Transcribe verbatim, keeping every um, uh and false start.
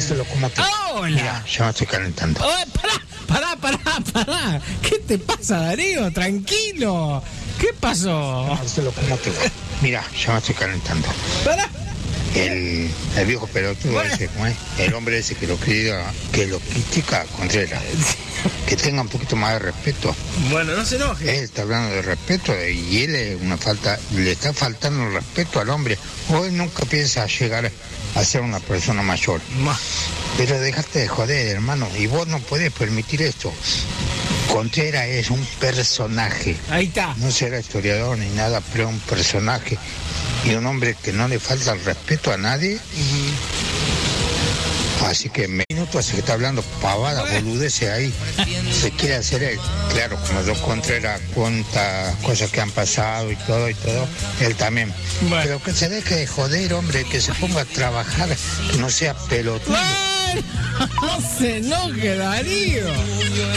Marcelo, ¿cómo te...? Hola. Mira, ya me estoy calentando. Oh, pará, pará, pará, pará. ¿Qué te pasa, Darío? Tranquilo. ¿Qué pasó? Marcelo, ¿cómo te va? Mira, ya me estoy calentando. Pará. El, el viejo pelotudo Bueno. ese, ¿cómo es? El hombre ese que lo critica, que lo critica Contreras. Que tenga un poquito más de respeto. Bueno, no se enoje. Él está hablando de respeto y él es una falta, le está faltando el respeto al hombre. O él nunca piensa llegar a ser una persona mayor. Ma- Pero dejate de joder, hermano, y vos no podés permitir esto. Contreras es un personaje. Ahí está. No será historiador ni nada, pero un personaje y un hombre que no le falta el respeto a nadie. Así que me minuto hace que está hablando pavada, boludeces ahí. Se quiere hacer él. Claro, como yo Contreras cuenta cosas que han pasado y todo y todo, él también. Bueno. Pero que se deje de joder, hombre, que se ponga a trabajar, que no sea pelotudo. Bueno, no se enoje, Darío.